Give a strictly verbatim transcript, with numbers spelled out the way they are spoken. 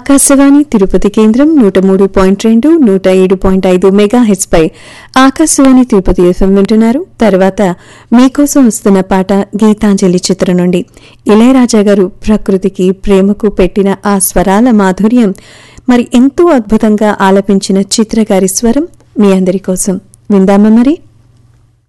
ఆకాశవాణి తిరుపతి కేంద్రం నూట మూడు పాయింట్ రెండు నూట ఏడు పాయింట్ ఐదు మెగా హెచ్ పై ఆకాశవాణి తిరుపతి ఎఫ్ఎం వింటున్నారు. తర్వాత మీకోసం వస్తున్న పాట గీతాంజలి చిత్రం నుండి ఇళయరాజా గారు ప్రకృతికి ప్రేమకు పెట్టిన ఆ స్వరాల మాధుర్యం మరి ఎంతో అద్భుతంగా ఆలపించిన చిత్రగారి స్వరం మీ అందరి కోసం విందామా మరి.